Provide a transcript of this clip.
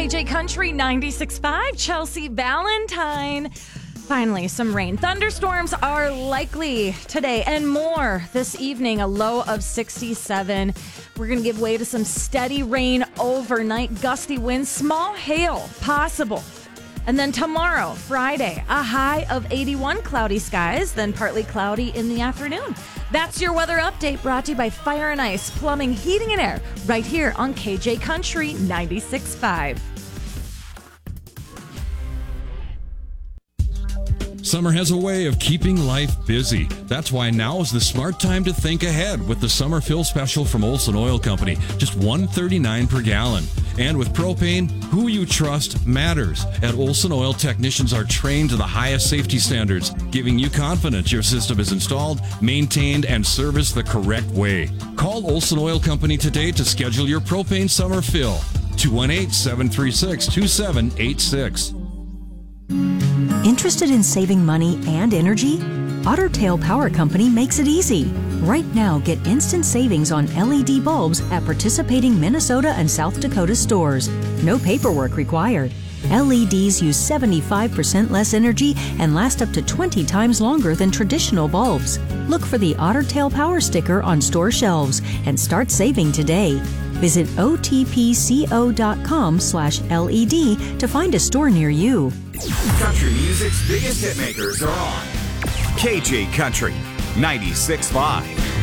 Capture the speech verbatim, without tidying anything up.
K J Country ninety-six point five, Chelsea Valentine. Finally, some rain. Thunderstorms are likely today and more this evening, a low of sixty-seven. We're going to give way to some steady rain overnight, gusty winds, small hail possible. And then tomorrow, Friday, a high of eighty-one, cloudy skies, then partly cloudy in the afternoon. That's your weather update, brought to you by Fire and Ice Plumbing, Heating and Air, right here on K J Country ninety-six point five. Summer has a way of keeping life busy. That's why now is the smart time to think ahead with the summer fill special from Olson Oil Company. Just one dollar and thirty-nine cents per gallon. And with propane, who you trust matters. At Olson Oil, technicians are trained to the highest safety standards, giving you confidence your system is installed, maintained, and serviced the correct way. Call Olson Oil Company today to schedule your propane summer fill. two one eight, seven three six, two seven eight six. Interested in saving money and energy? Otter Tail Power Company makes it easy. Right now, get instant savings on L E D bulbs at participating Minnesota and South Dakota stores. No paperwork required. L E Ds use seventy-five percent less energy and last up to twenty times longer than traditional bulbs. Look for the Otter Tail Power sticker on store shelves and start saving today. Visit O T P C O dot com slash L E D to find a store near you. Country music's biggest hitmakers are on K J Country ninety-six point five.